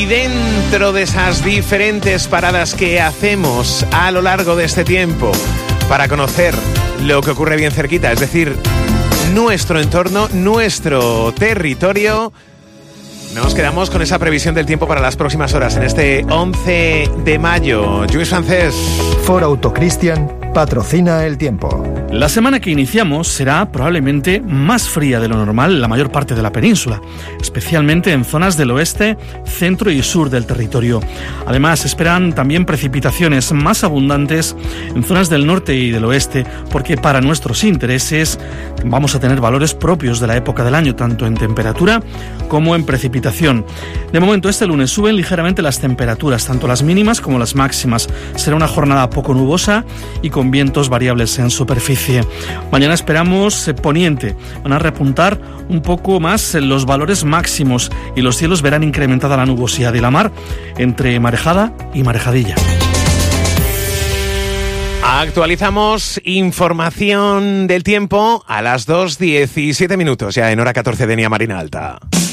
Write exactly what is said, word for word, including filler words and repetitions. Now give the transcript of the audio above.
Y dentro de esas diferentes paradas que hacemos a lo largo de este tiempo para conocer lo que ocurre bien cerquita, es decir, nuestro entorno, nuestro territorio, nos quedamos con esa previsión del tiempo para las próximas horas en este once de mayo. Lluís Francés. Ford Auto Christian patrocina el tiempo. La semana que iniciamos será probablemente más fría de lo normal en la mayor parte de la península, especialmente en zonas del oeste, centro y sur del territorio. Además, se esperan también precipitaciones más abundantes en zonas del norte y del oeste, porque para nuestros intereses vamos a tener valores propios de la época del año, tanto en temperatura como en precipitación. De momento, este lunes suben ligeramente las temperaturas, tanto las mínimas como las máximas. Será una jornada poco nubosa y con vientos variables en superficie. Mañana esperamos eh, poniente. Van a repuntar un poco más en los valores máximos y los cielos verán incrementada la nubosidad de la mar entre marejada y marejadilla. Actualizamos información del tiempo a las dos diecisiete minutos, ya en hora catorce de Día Marina Alta.